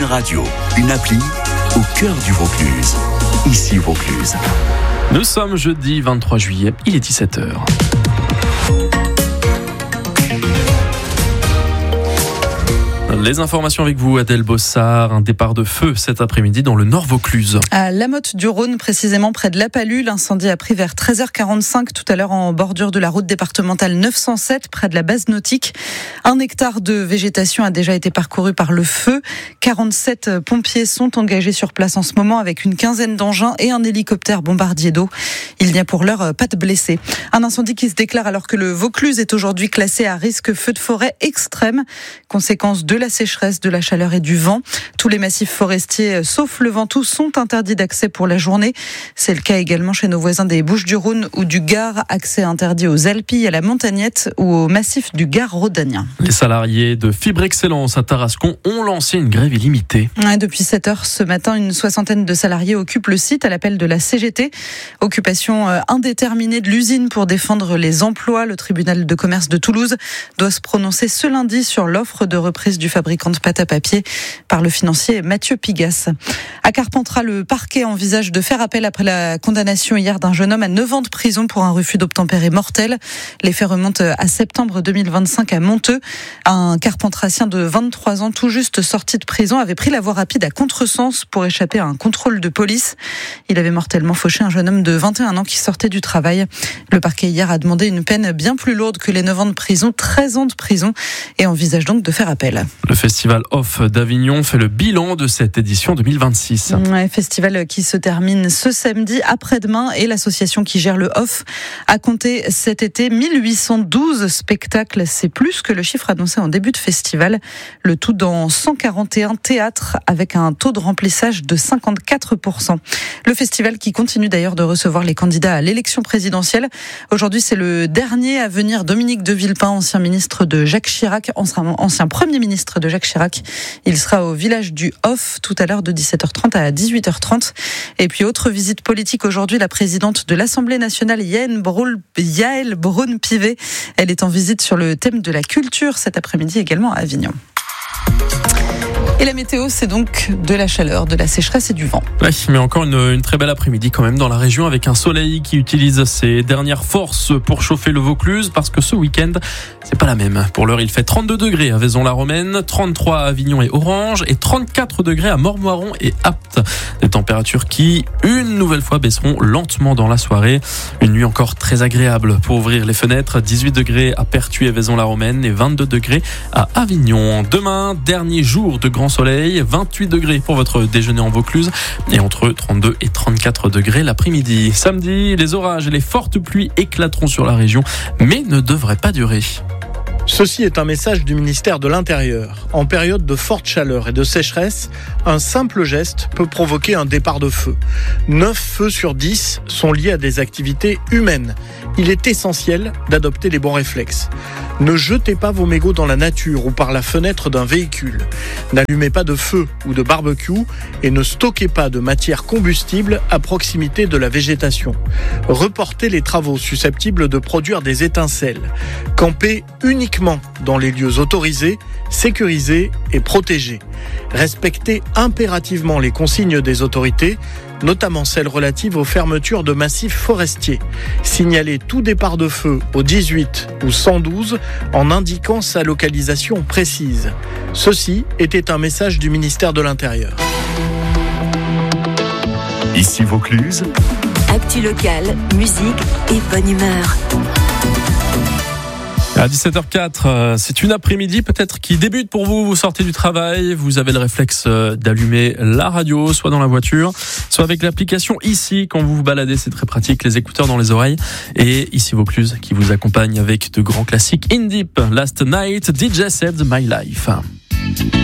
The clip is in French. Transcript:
Radio, une appli au cœur du Vaucluse. Ici Vaucluse. Nous sommes jeudi 23 juillet, il est 17h. Les informations avec vous, Adèle Bossard. Un départ de feu cet après-midi dans le Nord Vaucluse. À La Motte-du-Rhône, précisément près de La Palue, l'incendie a pris vers 13h45 tout à l'heure en bordure de la route départementale 907, près de la base nautique. 1 hectare de végétation a déjà été parcouru par le feu. 47 pompiers sont engagés sur place en ce moment avec une quinzaine d'engins et un hélicoptère bombardier d'eau. Il n'y a pour l'heure pas de blessés. Un incendie qui se déclare alors que le Vaucluse est aujourd'hui classé à risque feu de forêt extrême, conséquence de la sécheresse, de la chaleur et du vent. Tous les massifs forestiers, sauf le Ventoux, sont interdits d'accès pour la journée. C'est le cas également chez nos voisins des Bouches-du-Rhône ou du Gard. Accès interdit aux Alpilles, à la Montagnette ou au massif du Gard rhodanien. Les salariés de Fibre Excellence à Tarascon ont lancé une grève illimitée. Depuis 7h ce matin, une soixantaine de salariés occupent le site à l'appel de la CGT. Occupation indéterminée de l'usine pour défendre les emplois. Le tribunal de commerce de Toulouse doit se prononcer ce lundi sur l'offre de reprise du fabricant de pâte à papier par le financier Mathieu Pigasse. À Carpentras, le parquet envisage de faire appel après la condamnation hier d'un jeune homme à 9 ans de prison pour un refus d'obtempérer mortel. Les faits remontent à septembre 2025 à Monteux. Un carpentracien de 23 ans, tout juste sorti de prison, avait pris la voie rapide à contresens pour échapper à un contrôle de police. Il avait mortellement fauché un jeune homme de 21 ans qui sortait du travail. Le parquet hier a demandé une peine bien plus lourde que les 9 ans de prison, 13 ans de prison, et envisage donc de faire appel. Le festival Off d'Avignon fait le bilan de cette édition 2026. Festival qui se termine ce samedi après-demain, et l'association qui gère le Off a compté cet été 1812 spectacles. C'est plus que le chiffre annoncé en début de festival. Le tout dans 141 théâtres avec un taux de remplissage de 54%. Le festival qui continue d'ailleurs de recevoir les candidats à l'élection présidentielle. Aujourd'hui, c'est le dernier à venir. Dominique de Villepin, ancien ministre de Jacques Chirac, ancien premier ministre de Jacques Chirac. Il sera au village du Off tout à l'heure de 17h30 à 18h30. Et puis autre visite politique aujourd'hui, la présidente de l'Assemblée nationale, Yaël Braun-Pivet. Elle est en visite sur le thème de la culture cet après-midi également à Avignon. Et la météo, c'est donc de la chaleur, de la sécheresse et du vent. Oui, mais encore une très belle après-midi quand même dans la région, avec un soleil qui utilise ses dernières forces pour chauffer le Vaucluse, parce que ce week-end, c'est pas la même. Pour l'heure, il fait 32 degrés à Vaison-la-Romaine, 33 à Avignon et Orange, et 34 degrés à Mormoiron et Apt. Des températures qui, une nouvelle fois, baisseront lentement dans la soirée. Une nuit encore très agréable pour ouvrir les fenêtres. 18 degrés à Pertuis et Vaison-la-Romaine et 22 degrés à Avignon. Demain, dernier jour de grand soleil, 28 degrés pour votre déjeuner en Vaucluse et entre 32 et 34 degrés l'après-midi. Samedi, les orages et les fortes pluies éclateront sur la région, mais ne devraient pas durer. Ceci est un message du ministère de l'Intérieur. En période de forte chaleur et de sécheresse, un simple geste peut provoquer un départ de feu. 9 feux sur 10 sont liés à des activités humaines. Il est essentiel d'adopter les bons réflexes. Ne jetez pas vos mégots dans la nature ou par la fenêtre d'un véhicule. N'allumez pas de feu ou de barbecue et ne stockez pas de matière combustible à proximité de la végétation. Reportez les travaux susceptibles de produire des étincelles. Campez uniquement dans les lieux autorisés, sécurisés et protégés. Respectez impérativement les consignes des autorités, notamment celles relatives aux fermetures de massifs forestiers. Signalez tout départ de feu au 18 ou 112 en indiquant sa localisation précise. Ceci était un message du ministère de l'Intérieur. Ici Vaucluse. Actu locale, musique et bonne humeur. À 17h04, c'est une après-midi peut-être qui débute pour vous. Vous sortez du travail, vous avez le réflexe d'allumer la radio, soit dans la voiture, soit avec l'application Ici. Quand vous vous baladez, c'est très pratique, les écouteurs dans les oreilles. Et Ici Vaucluse qui vous accompagne avec de grands classiques. In Deep, Last Night, DJ Said My Life.